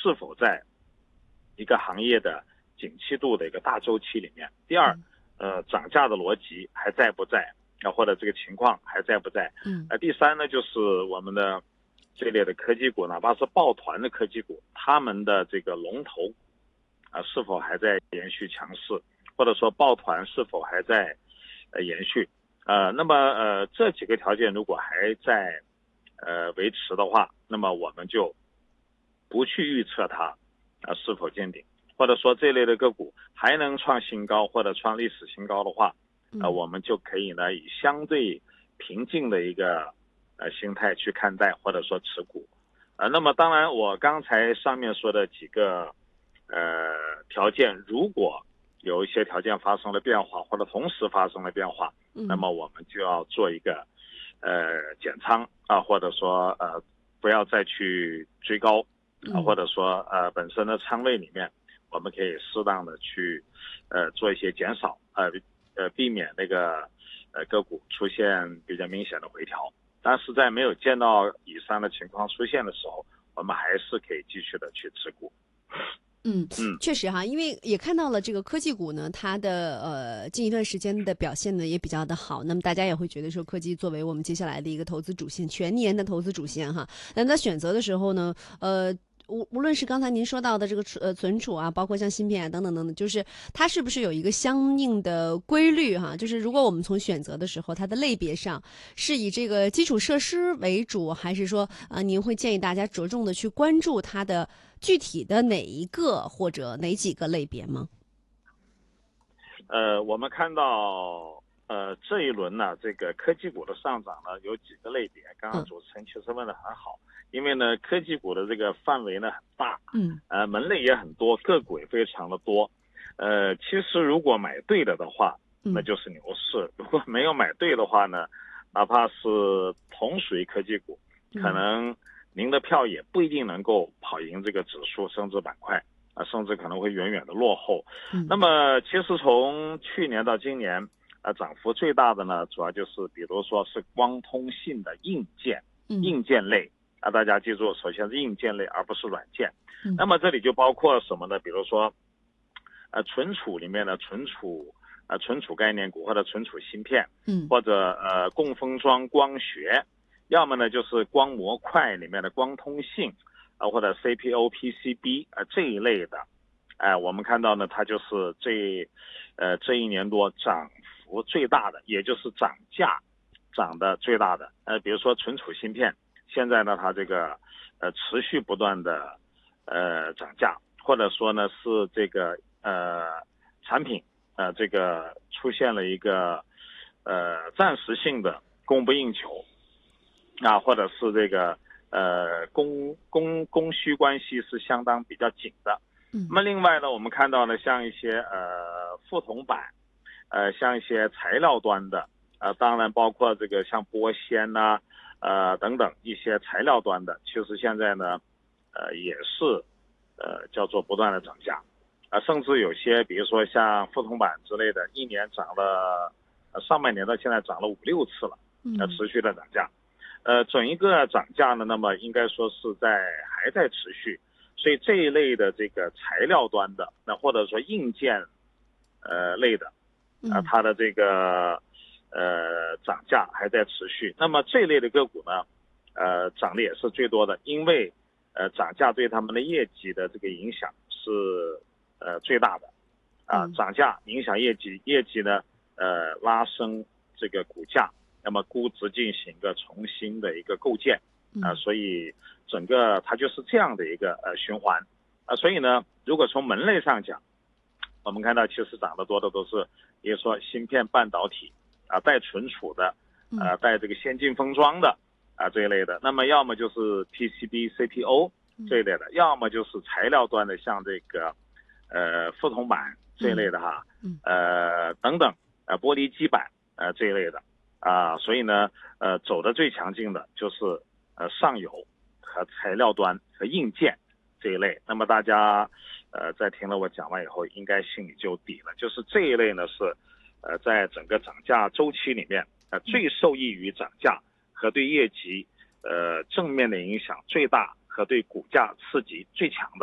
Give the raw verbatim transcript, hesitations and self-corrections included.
是否在一个行业的景气度的一个大周期里面。第二，呃，涨价的逻辑还在不在啊，或者这个情况还在不在？ 嗯， 呃，第三呢，就是我们的这类的科技股，哪怕是抱团的科技股，他们的这个龙头啊，是否还在延续强势，或者说抱团是否还在呃延续？呃，那么呃这几个条件如果还在呃维持的话，那么我们就不去预测它啊、呃、是否见顶，或者说这类的个股还能创新高或者创历史新高的话，呃我们就可以呢以相对平静的一个呃心态去看待或者说持股。呃，那么当然我刚才上面说的几个呃条件，如果有一些条件发生了变化，或者同时发生了变化，那么我们就要做一个呃减仓啊，或者说呃不要再去追高啊，或者说呃本身的仓位里面，我们可以适当的去呃做一些减少，呃呃避免那个呃个股出现比较明显的回调。但是在没有见到以上的情况出现的时候，我们还是可以继续的去持股。 嗯嗯， 确实哈，因为也看到了这个科技股呢，它的呃近一段时间的表现呢也比较的好，那么大家也会觉得说科技作为我们接下来的一个投资主线，全年的投资主线哈。那在选择的时候呢，呃。无无论是刚才您说到的这个呃存储啊，包括像芯片啊等等等等，就是它是不是有一个相应的规律哈？就是如果我们从选择的时候，它的类别上是以这个基础设施为主，还是说呃您会建议大家着重的去关注它的具体的哪一个或者哪几个类别吗？ 呃，我们看到呃这一轮呢，这个科技股的上涨呢有几个类别，刚刚主持人其实问的很好。因为呢，科技股的这个范围呢很大， 嗯， 呃，门类也很多，个股也非常的多，呃，其实如果买对了的话，那就是牛市；如果没有买对的话呢，哪怕是同属于科技股，可能您的票也不一定能够跑赢这个指数，甚至板块啊、呃，甚至可能会远远的落后。 嗯， 那么，其实从去年到今年，啊、呃，涨幅最大的呢，主要就是比如说是光通信的硬件，硬件类。啊，大家记住，首先是硬件类，而不是软件。嗯、那么这里就包括什么呢？比如说，呃，存储里面的存储，呃，存储概念股或者存储芯片， 嗯，或者呃供封装光学，要么呢就是光模块里面的光通信，啊、呃，或者 C P O P C B 啊、呃、这一类的，哎、呃，我们看到呢，它就是这，呃，这一年多涨幅最大的，也就是涨价涨的最大的。呃，比如说存储芯片。现在呢，它这个呃持续不断的呃涨价，或者说呢是这个呃产品呃这个出现了一个呃暂时性的供不应求啊，或者是这个呃供供供需关系是相当比较紧的。 嗯， 那么另外呢，我们看到呢，像一些呃副铜板，呃像一些材料端的，呃当然包括这个像玻纤呐、啊。呃，等等一些材料端的，其实现在呢，呃，也是呃叫做不断的涨价，啊、呃，甚至有些比如说像副铜板之类的，一年涨了，呃，上半年到现在涨了五六次了，呃，持续的涨价，呃，整一个涨价呢，那么应该说是在还在持续，所以这一类的这个材料端的，那或者说硬件，呃类的，啊、呃，它的这个。呃，涨价还在持续。那么这类的个股呢，呃，涨的也是最多的，因为呃，涨价对他们的业绩的这个影响是呃最大的。啊，涨价影响业绩，业绩呢，呃，拉升这个股价，那么估值进行一个重新的一个构建。啊、呃，所以整个它就是这样的一个呃循环。啊、呃，所以呢，如果从门类上讲，我们看到其实涨得多的都是，比如说芯片半导体。啊，带存储的，呃，带这个先进封装的，啊这一类的。那么要么就是 P C B、C P O 这一类的，要么就是材料端的，像这个，呃，副铜板这一类的哈，呃，等等，呃，玻璃基板，呃这一类的，啊，所以呢，呃，走的最强劲的就是呃上游和材料端和硬件这一类。那么大家，呃，在听了我讲完以后，应该心里就底了，就是这一类呢是。呃，在整个涨价周期里面，呃，最受益于涨价和对业绩呃正面的影响最大和对股价刺激最强的。